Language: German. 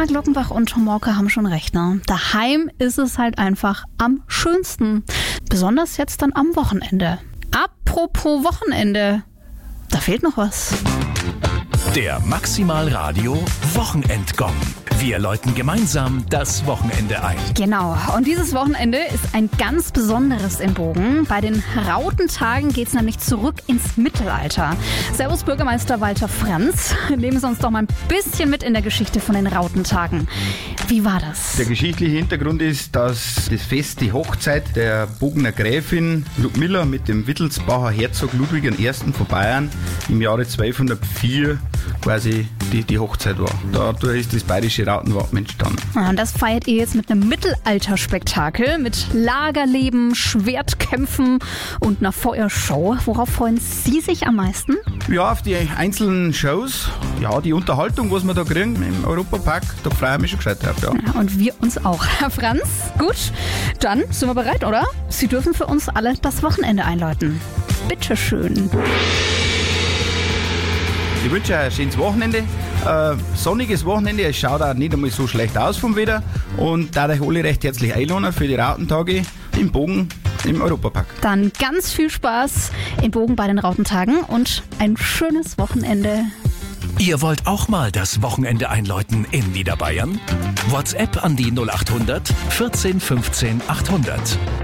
Ja, Glockenbach und Tomorke haben schon recht, ne? Daheim ist es halt einfach am schönsten. Besonders jetzt dann am Wochenende. Apropos Wochenende, da fehlt noch was. Der Maximal Radio Wochenendgong. Wir läuten gemeinsam das Wochenende ein. Genau, und dieses Wochenende ist ein ganz besonderes in Bogen. Bei den Rautentagen geht es nämlich zurück ins Mittelalter. Servus Bürgermeister Walter Franz, nehmen Sie uns doch mal ein bisschen mit in der Geschichte von den Rautentagen. Wie war das? Der geschichtliche Hintergrund ist, dass das Fest die Hochzeit der Bogener Gräfin Ludmilla mit dem Wittelsbacher Herzog Ludwig I. von Bayern im Jahre 1204 quasi die Hochzeit war. Dadurch ist das bayerische Rautenwappen entstanden. Ja, und das feiert ihr jetzt mit einem Mittelalterspektakel mit Lagerleben, Schwertkämpfen und einer Feuershow. Worauf freuen Sie sich am meisten? Ja, auf die einzelnen Shows. Ja, die Unterhaltung, was wir da kriegen im Europapark, da freue ich mich schon gescheit drauf. Ja. Ja, und wir uns auch. Herr Franz, gut, dann sind wir bereit, oder? Sie dürfen für uns alle das Wochenende einläuten. Bitteschön. Ich wünsche euch ein schönes Wochenende, sonniges Wochenende. Es schaut auch nicht einmal so schlecht aus vom Wetter und da euch alle recht herzlich einladen für die Rautentage im Bogen im Europapark. Dann ganz viel Spaß in Bogen bei den Rautentagen und ein schönes Wochenende. Ihr wollt auch mal das Wochenende einläuten in Niederbayern? WhatsApp an die 0800 14 15 800.